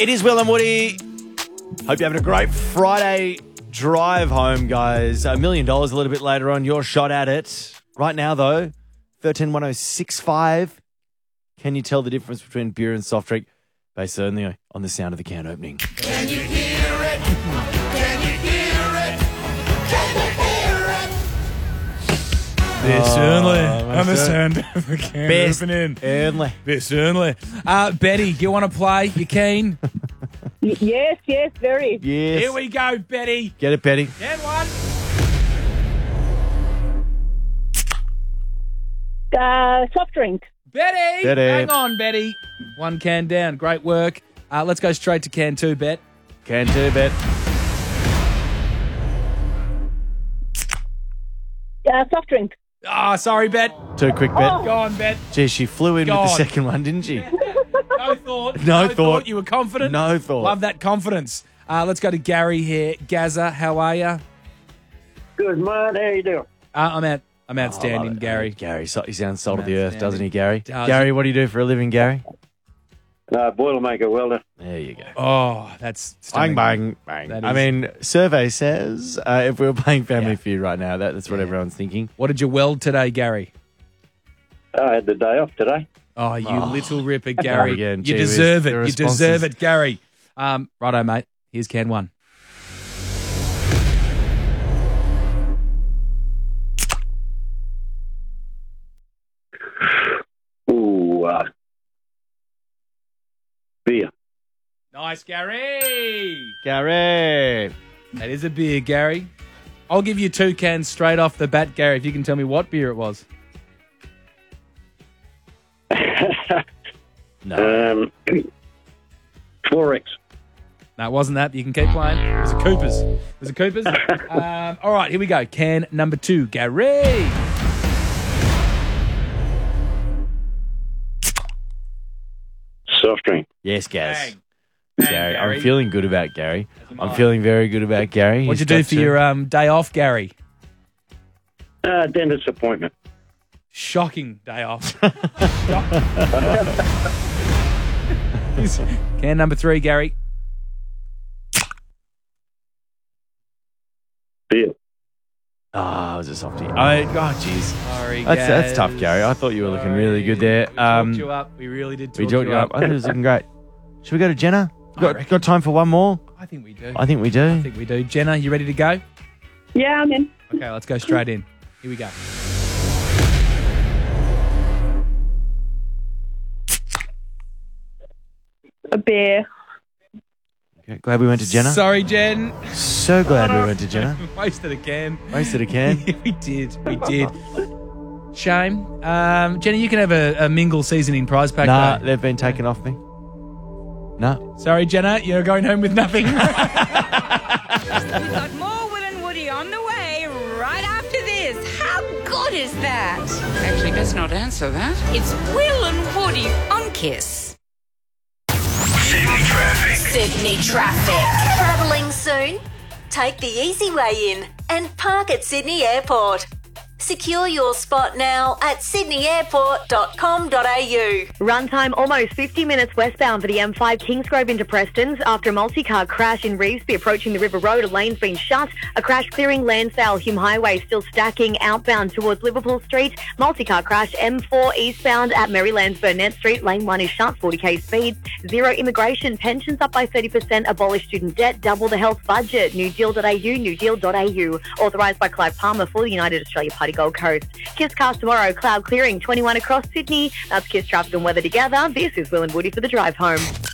It is Will and Woody. Hope you're having a great Friday drive home, guys. $1 million a little bit later on. Your shot at it. Right now, though, 131065. Can you tell the difference between beer and soft drink? Based only on the sound of the can opening. Can you hear it? Can you hear it? Can you hear it? Bit certainly. On the sound of the can Best opening. only. Bit certainly. Betty, you want to play? You keen? Yes, very. Yes. Here we go, Betty. Get it, Betty. Get one. Soft drink. Betty. Betty. Hang on, Betty. One can down. Great work. Let's go straight to can two, Bet. Can do, Bet. Soft drink. Sorry, Bet. Too quick, Bet. Go on, Bet. Gee, she flew in Go with the on. second one, didn't she? No thought. No thought. You were confident? No thought. Love that confidence. Let's go to Gary here. Gaza, how are you? Good, mate. How you doing? I'm outstanding, Gary. Gary, he sounds salt of the earth, doesn't he, Gary? Does. Gary, what do you do for a living, Gary? Boilermaker welder. There you go. Oh, that's stunning. Bang, bang, bang. That I is- mean, survey says if we were playing Family Yeah. Feud right now, that's what everyone's thinking. What did you weld today, Gary? I had the day off today. Oh, you little ripper, Gary. again, You gee whiz, deserve the it. You responses. deserve it, Gary. Righto, mate. Here's can one. Ooh, beer. Nice, Gary. Gary. That is a beer, Gary. I'll give you two cans straight off the bat, Gary, if you can tell me what beer it was. No. 4X. No, it wasn't that. You can keep playing. It was a Cooper's. All right, here we go. Can number two, Gary. Soft drink. Yes, Gaz. Bang. Gary. Gary. I'm feeling good about Gary. I'm feeling very good about Gary. What'd you He's do got for your day off, Gary? Dentist appointment. Shocking day off. Can number three, Gary. Beer. Oh, it was a softie. Jeez. Sorry, That's tough, Gary. I thought you were looking really good there. We talked you up. We really did We talk talked you you up. I think it was looking great. Should we go to Jenna? Got time for one more? I think we do. I think we do. Jenna, you ready to go? Yeah, I'm in. Okay, let's go straight in. Here we go. A beer. Okay, glad we went to Jenna. Sorry, Jen. So glad we went to Jenna. Wasted a can. Wasted a can. We did. Shame. Jenna, you can have a mingle seasoning prize pack. Nah, though. they've been taken off me. No. Sorry, Jenna, you're going home with nothing. We've got more Will and Woody on the way right after this. How good is that? Actually, best not answer that. It's Will and Woody on Kiss. Sydney traffic. Travelling soon? Take the easy way in and park at Sydney Airport. Secure your spot now at sydneyairport.com.au. Runtime almost 50 minutes westbound for the M5 Kingsgrove into Prestons after a multi-car crash in Revesby approaching the River Road. A lane's been shut. A crash clearing Lansdale Hume Highway, still stacking outbound towards Liverpool Street. Multi-car crash M4 eastbound at Maryland's Burnett Street. Lane 1 is shut, 40k speed. Zero immigration. Pensions up by 30%. Abolish student debt. Double the health budget. newdeal.au, newdeal.au. Authorised by Clive Palmer for the United Australia Party Gold Coast. Kiss cast tomorrow. Cloud clearing. 21 across Sydney. That's Kiss traffic and weather together. This is Will and Woody for the drive home.